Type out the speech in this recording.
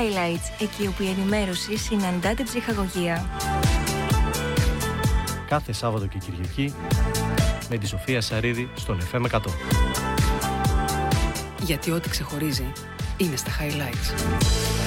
Highlights, εκεί όπου η ενημέρωση συναντά την ψυχαγωγία. Κάθε Σάββατο και Κυριακή με τη Σοφία Σαρίδη στον FM 100. Γιατί ό,τι ξεχωρίζει είναι στα Highlights.